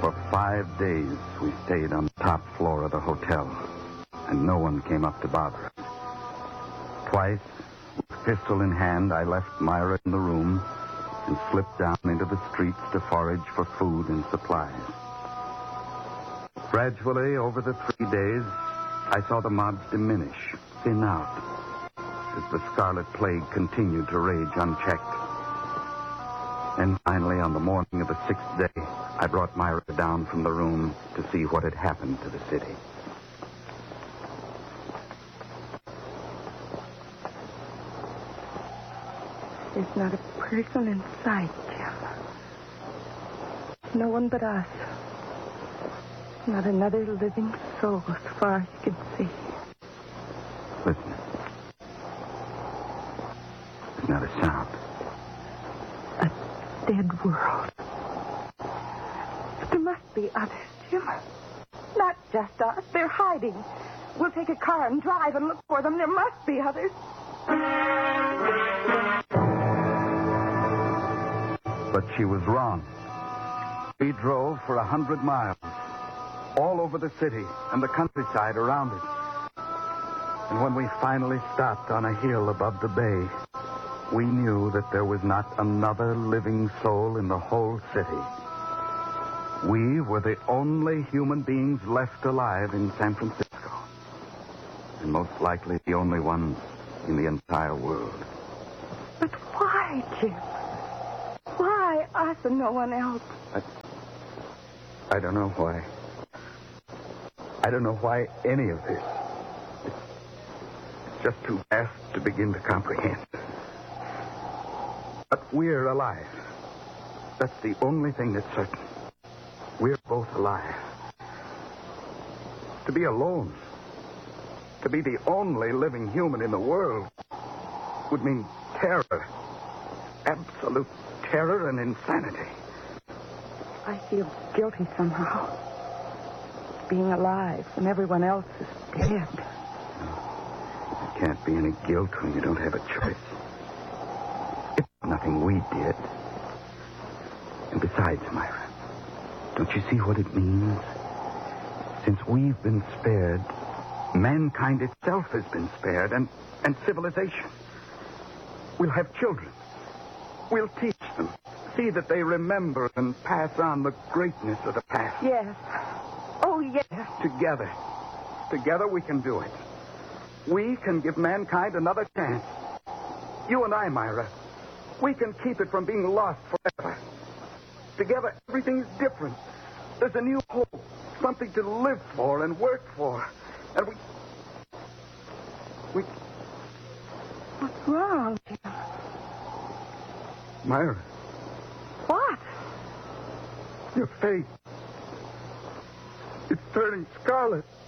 For 5 days, we stayed on the top floor of the hotel, and no one came up to bother us. Twice, with pistol in hand, I left Myra in the room and slipped down into the streets to forage for food and supplies. Gradually, over the 3 days, I saw the mobs diminish, thin out, as the scarlet plague continued to rage unchecked. And finally, on the morning of the 6th day, I brought Myra down from the room to see what had happened to the city. There's not a person in sight, Jim. No one but us. Not another living soul as far as you can see. Listen. There's not a sound. A dead world. But there must be others, Jim. Not just us. They're hiding. We'll take a car and drive and look for them. There must be others. But she was wrong. We drove for 100 miles, all over the city and the countryside around it. And when we finally stopped on a hill above the bay, we knew that there was not another living soul in the whole city. We were the only human beings left alive in San Francisco. And most likely the only ones in the entire world. But why, Jim? Why us and no one else? I don't know why. I don't know why any of this. It's just too vast to begin to comprehend. But we're alive. That's the only thing that's certain. We're both alive. To be alone, to be the only living human in the world, would mean terror. Absolute terror and insanity. I feel guilty somehow. Being alive when everyone else is dead. There can't be any guilt when you don't have a choice. It's nothing we did. And besides, Myra, don't you see what it means? Since we've been spared, mankind itself has been spared, and civilization. We'll have children. We'll teach them. See that they remember and pass on the greatness of the past. Yes. Oh, yes. Together. Together we can do it. We can give mankind another chance. You and I, Myra. We can keep it from being lost forever. Together, everything's different. There's a new hope. Something to live for and work for. And we... What's wrong, Jim? Myra. What? Your face. It's turning scarlet.